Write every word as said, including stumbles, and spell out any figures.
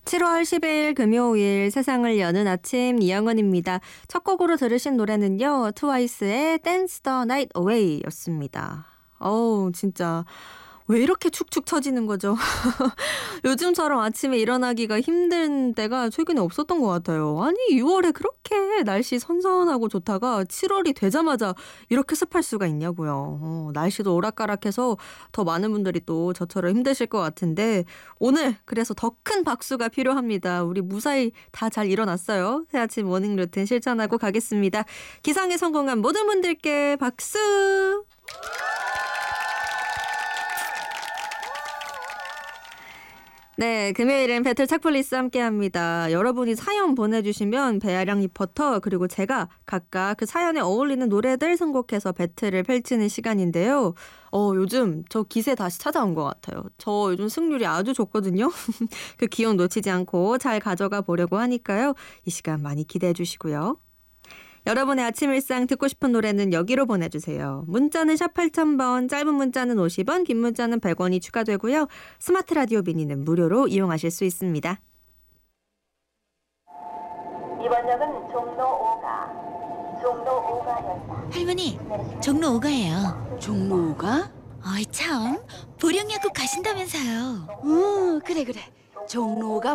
칠월 십일 금요일 세상을 여는 아침 이영은입니다. 첫 곡으로 들으신 노래는요. 트와이스의 Dance the Night Away 였습니다. 어우 진짜 왜 이렇게 축축 처지는 거죠? 요즘처럼 아침에 일어나기가 힘든 때가 최근에 없었던 것 같아요. 아니 유월에 그렇게 날씨 선선하고 좋다가 칠월이 되자마자 이렇게 습할 수가 있냐고요. 어, 날씨도 오락가락해서 더 많은 분들이 또 저처럼 힘드실 것 같은데 오늘 그래서 더 큰 박수가 필요합니다. 우리 무사히 다 잘 일어났어요. 새아침 모닝 루틴 실천하고 가겠습니다. 기상에 성공한 모든 분들께 박수! 네, 금요일엔 배틀 착플리스 함께합니다. 여러분이 사연 보내주시면 배아량 리포터 그리고 제가 각각 그 사연에 어울리는 노래들 선곡해서 배틀을 펼치는 시간인데요. 어, 요즘 저 기세 다시 찾아온 것 같아요. 저 요즘 승률이 아주 좋거든요. 그 기운 놓치지 않고 잘 가져가 보려고 하니까요. 이 시간 많이 기대해 주시고요. 여러분의 아침 일상 듣고 싶은 노래는 여기로 보내주세요. 문자는 샵 팔천 번, 짧은 문자는 오십 원, 긴 문자는 백 원이 추가되고요. 스마트 라디오 미니는 무료로 이용하실 수 있습니다. 이번 역은 종로 오가, 종로 오가역이다. 할머니, 종로 오가예요. 종로 오가? 어이 참, 보령야구 가신다면서요. 응, 그래 그래. 종로 오가